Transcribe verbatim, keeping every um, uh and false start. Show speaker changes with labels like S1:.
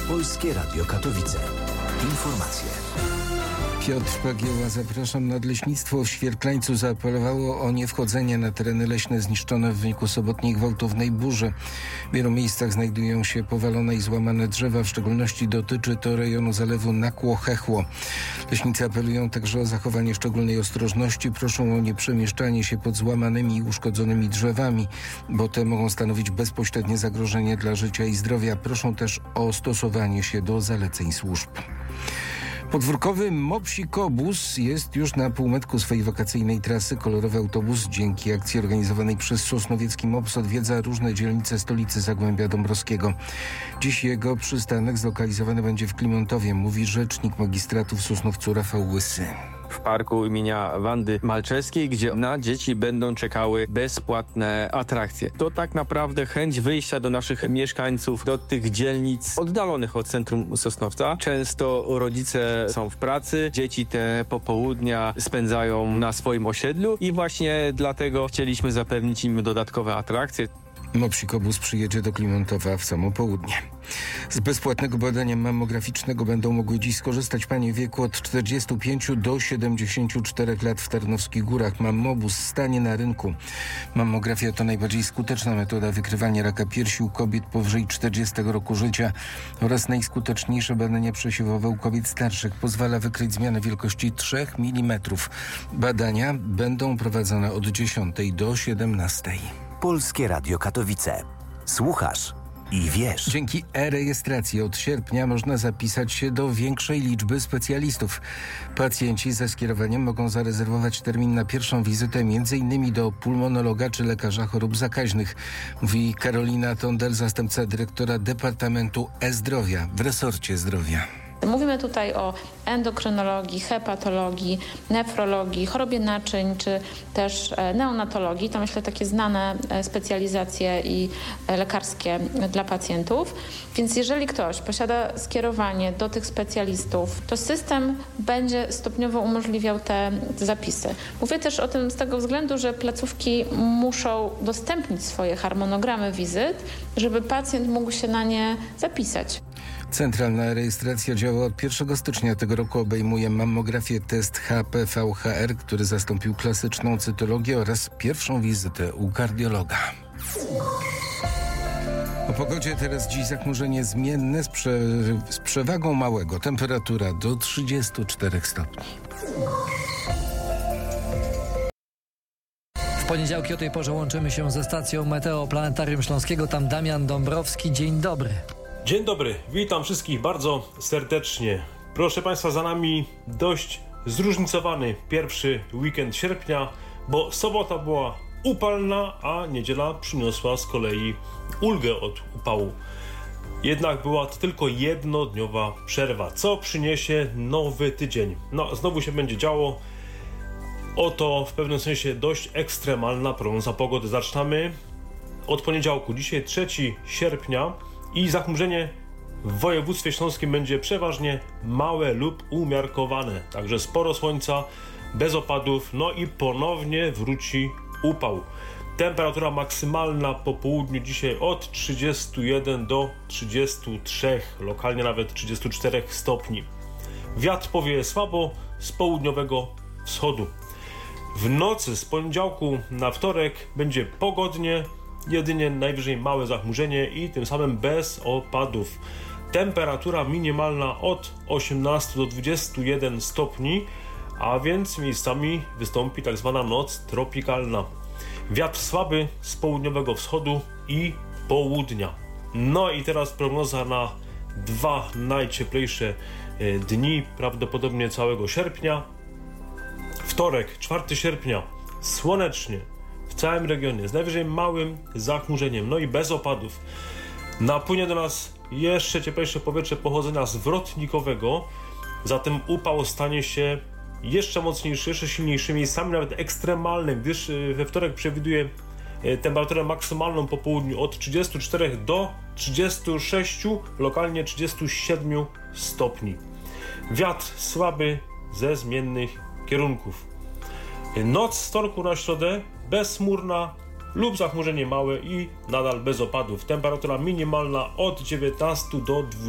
S1: Polskie Radio Katowice. Informacje.
S2: Piotr Pagieła, zapraszam. Nadleśnictwo w Świerklańcu zaapelowało o niewchodzenie na tereny leśne zniszczone w wyniku sobotniej gwałtownej burzy. W wielu miejscach znajdują się powalone i złamane drzewa, w szczególności dotyczy to rejonu zalewu Nakło-Chechło. Leśnicy apelują także o zachowanie szczególnej ostrożności. Proszą o nieprzemieszczanie się pod złamanymi i uszkodzonymi drzewami, bo te mogą stanowić bezpośrednie zagrożenie dla życia i zdrowia. Proszą też o stosowanie się do zaleceń służb. Podwórkowy Mopsikobus jest już na półmetku swojej wakacyjnej trasy. Kolorowy autobus dzięki akcji organizowanej przez Sosnowiecki Mops odwiedza różne dzielnice stolicy Zagłębia Dąbrowskiego. Dziś jego przystanek zlokalizowany będzie w Klimontowie, mówi rzecznik magistratu w Sosnowcu Rafał Łysy.
S3: W parku imienia Wandy Malczewskiej, gdzie na dzieci będą czekały bezpłatne atrakcje. To tak naprawdę chęć wyjścia do naszych mieszkańców, do tych dzielnic oddalonych od centrum Sosnowca. Często rodzice są w pracy, dzieci te popołudnia spędzają na swoim osiedlu i właśnie dlatego chcieliśmy zapewnić im dodatkowe atrakcje.
S2: Mopsikobus przyjedzie do Klimontowa w samo południe. Z bezpłatnego badania mammograficznego będą mogły dziś skorzystać panie w wieku od czterdziestu pięciu do siedemdziesięciu czterech lat w Tarnowskich Górach. Mammobus stanie na rynku. Mammografia to najbardziej skuteczna metoda wykrywania raka piersi u kobiet powyżej czterdziestego roku życia oraz najskuteczniejsze badanie przesiewowe u kobiet starszych. Pozwala wykryć zmianę wielkości trzech milimetrów. Badania będą prowadzone od dziesiątej do siedemnastej.
S1: Polskie Radio Katowice. Słuchasz i wiesz.
S2: Dzięki e-rejestracji od sierpnia można zapisać się do większej liczby specjalistów. Pacjenci ze skierowaniem mogą zarezerwować termin na pierwszą wizytę m.in. do pulmonologa czy lekarza chorób zakaźnych, mówi Karolina Tondel, zastępca dyrektora Departamentu E-Zdrowia w resorcie zdrowia.
S4: Mówimy tutaj o endokrynologii, hepatologii, nefrologii, chorobie naczyń, czy też neonatologii. To myślę takie znane specjalizacje i lekarskie dla pacjentów. Więc jeżeli ktoś posiada skierowanie do tych specjalistów, to system będzie stopniowo umożliwiał te zapisy. Mówię też o tym z tego względu, że placówki muszą udostępnić swoje harmonogramy wizyt, żeby pacjent mógł się na nie zapisać.
S2: Centralna rejestracja działa od pierwszego stycznia tego roku. Obejmuje mammografię, test H P V H R, który zastąpił klasyczną cytologię, oraz pierwszą wizytę u kardiologa. O pogodzie teraz dziś zachmurzenie zmienne z, prze, z przewagą małego. Temperatura do trzydziestu czterech stopni.
S5: W poniedziałki o tej porze łączymy się ze stacją Meteo Planetarium Śląskiego. Tam Damian Dąbrowski. Dzień dobry.
S6: Dzień dobry, witam wszystkich bardzo serdecznie. Proszę Państwa, za nami dość zróżnicowany pierwszy weekend sierpnia, bo sobota była upalna, a niedziela przyniosła z kolei ulgę od upału. Jednak była to tylko jednodniowa przerwa, co przyniesie nowy tydzień. No, znowu się będzie działo. Oto w pewnym sensie dość ekstremalna prognoza pogody. Zaczynamy od poniedziałku, dzisiaj trzeciego sierpnia. I zachmurzenie w województwie śląskim będzie przeważnie małe lub umiarkowane. Także sporo słońca, bez opadów, no i ponownie wróci upał. Temperatura maksymalna po południu dzisiaj od trzydziestu jeden do trzydziestu trzech, lokalnie nawet trzydziestu czterech stopni. Wiatr powieje słabo z południowego wschodu. W nocy z poniedziałku na wtorek będzie pogodnie, jedynie najwyżej małe zachmurzenie i tym samym bez opadów. Temperatura minimalna od osiemnastu do dwudziestu jeden stopni, a więc miejscami wystąpi tak zwana noc tropikalna. Wiatr słaby z południowego wschodu i południa. No i teraz prognoza na dwa najcieplejsze dni, prawdopodobnie całego sierpnia. Wtorek, czwartego sierpnia, słonecznie w całym regionie, z najwyżej małym zachmurzeniem, no i bez opadów. Napłynie do nas jeszcze cieplejsze powietrze pochodzenia zwrotnikowego, zatem upał stanie się jeszcze mocniejszy, jeszcze silniejszy, miejscami nawet ekstremalny, gdyż we wtorek przewiduje temperaturę maksymalną po południu od trzydziestu czterech do trzydziestu sześciu, lokalnie trzydziestu siedmiu stopni. Wiatr słaby ze zmiennych kierunków. Noc z wtorku na środę bezchmurna lub zachmurzenie małe i nadal bez opadów. Temperatura minimalna od dziewiętnastu do dwudziestu